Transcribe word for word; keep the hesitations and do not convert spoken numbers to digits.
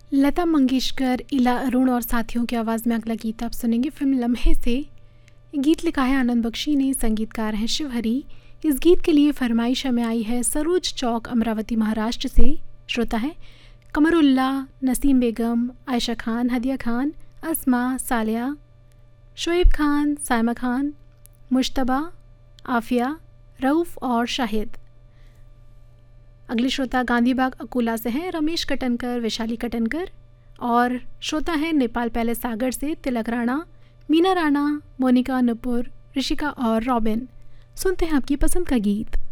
लता मंगेशकर, इला अरुण और साथियों की आवाज़ में अगला गीत आप सुनेंगे फिल्म लम्हे से। ये गीत लिखा है आनंद बख्शी ने, संगीतकार हैं शिवहरी। इस गीत के लिए फरमाइश हमें आई है सरोज चौक, अमरावती, महाराष्ट्र से। श्रोता है कमरुल्ला, नसीम बेगम, आयशा खान, हदिया खान, अस्मा, सालिया, शोएब खान, सायमा खान, मुश्तबा, आफिया, रऊफ़ और शाहिद। अगले श्रोता गांधीबाग अकोला से हैं रमेश कटनकर, वैशाली कटनकर। और श्रोता हैं नेपाल पैलेस सागर से तिलक राणा, मीना राणा, मोनिका, नुपुर, ऋषिका और रॉबिन। सुनते हैं आपकी पसंद का गीत।